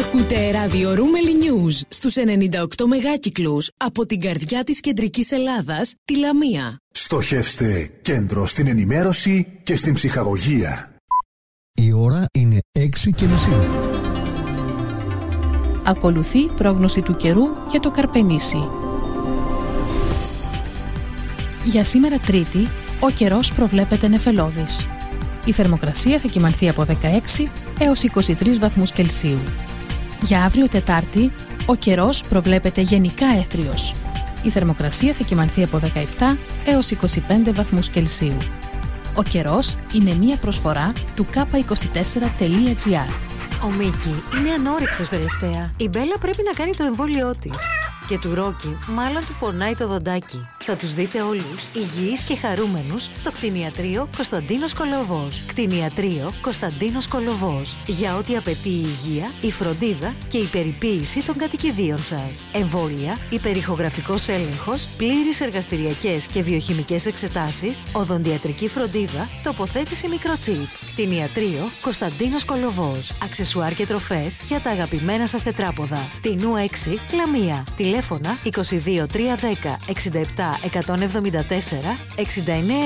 Ακούτε ράδιο Ρούμελι News στους 98 μεγάκυκλους από την καρδιά της κεντρικής Ελλάδας, τη Λαμία. Στοχεύστε κέντρο στην ενημέρωση και στην ψυχαγωγία. Η ώρα είναι 6:30. Ακολουθεί πρόγνωση του καιρού για το Καρπενήσι. Για σήμερα Τρίτη, ο καιρός προβλέπεται νεφελώδης. Η θερμοκρασία θα κυμανθεί από 16 έως 23 βαθμούς Κελσίου. Για αύριο Τετάρτη, ο καιρός προβλέπεται γενικά έθριος. Η θερμοκρασία θα κυμανθεί από 17 έως 25 βαθμούς Κελσίου. Ο καιρός είναι μία προσφορά του k24.gr. Ο Μίκη είναι ανόρεκτος τελευταία. Η Μπέλα πρέπει να κάνει το εμβόλιό της. Και του Ρόκι μάλλον του πονάει το δοντάκι. Θα τους δείτε όλους υγιείς και χαρούμενους στο κτηνιατρίο Κωνσταντίνος Κολοβός. Κτηνιατρίο Κωνσταντίνος Κολοβός. Για ό,τι απαιτεί η υγεία, η φροντίδα και η περιποίηση των κατοικιδίων σας. Εμβόλια, υπερηχογραφικός έλεγχος, πλήρεις εργαστηριακές και βιοχημικές εξετάσεις, οδοντιατρική φροντίδα, τοποθέτηση μικροτσίπ. Κτηνιατρίο Κωνσταντίνος Κολοβός. Αξεσουάρ και τροφές για τα αγαπημένα σας τετράποδα. Τινού 6, Λαμία. Τηλέφωνα 22 310 67 174 69